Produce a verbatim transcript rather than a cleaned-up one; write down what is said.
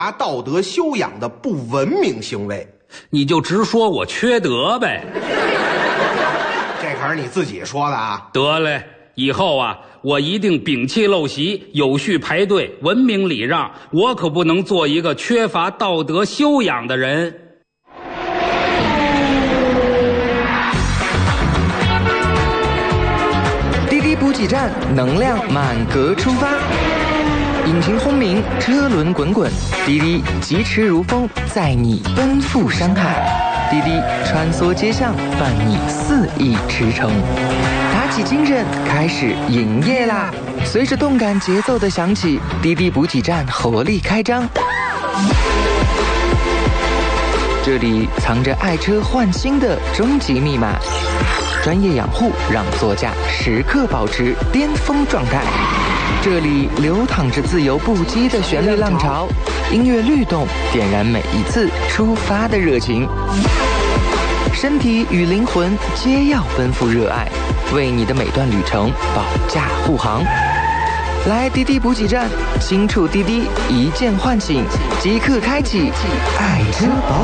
道德修养的不文明行为。 你就直说我缺德呗。 这可是你自己说的啊。 得嘞，以后啊，我一定摒弃陋习，有序排队，文明礼让，我可不能做一个缺乏道德修养的人。 滴滴补给站，能量满格出发。引擎轰鸣，车轮滚滚，滴滴疾驰如风，载你奔赴山海。滴滴穿梭街巷，伴你肆意驰骋。打起精神，开始营业啦！随着动感节奏的响起，滴滴补给站活力开张。这里藏着爱车换新的终极密码，专业养护让座驾时刻保持巅峰状态。这里流淌着自由不羁的旋律浪潮，音乐律动点燃每一次出发的热情。身体与灵魂皆要奔赴热爱，为你的每段旅程保驾护航。来滴滴补给站，新触滴滴，一键唤醒，即刻开启爱车保